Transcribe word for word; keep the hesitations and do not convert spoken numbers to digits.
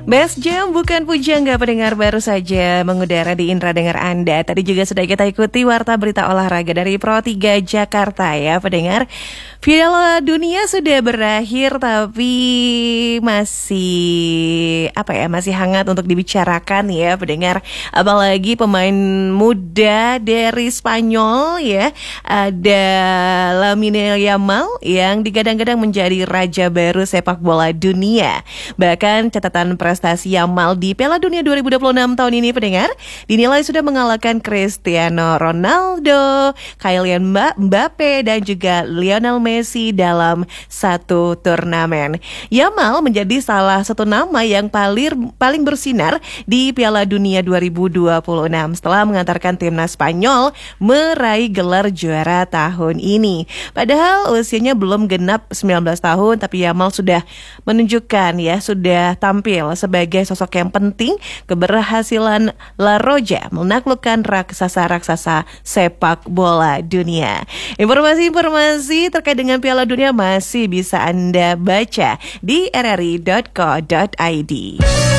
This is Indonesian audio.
Best Jam bukan pujangga pendengar baru saja mengudara di Indra Dengar Anda. Tadi juga sudah kita ikuti warta berita olahraga dari Pro tiga Jakarta ya pendengar. Piala Dunia sudah berakhir tapi masih apa ya masih hangat untuk dibicarakan ya pendengar. Apalagi pemain muda dari Spanyol ya, ada Lamine Yamal yang digadang-gadang menjadi raja baru sepak bola dunia. Bahkan catatan prestasi Yamal di Piala Dunia dua ribu dua puluh enam tahun ini pendengar dinilai sudah mengalahkan Cristiano Ronaldo, Kylian Mbappe dan juga Lionel Messi dalam satu turnamen. Yamal menjadi salah satu nama yang paling paling bersinar di Piala Dunia dua ribu dua puluh enam setelah mengantarkan timnas Spanyol meraih gelar juara tahun ini. Padahal usianya belum genap sembilan belas tahun tapi Yamal sudah menunjukkan ya sudah tampil sebagai sosok yang penting keberhasilan La Roja menaklukkan raksasa-raksasa sepak bola dunia. Informasi-informasi terkait dengan Piala Dunia masih bisa Anda baca di r r i dot co dot i d.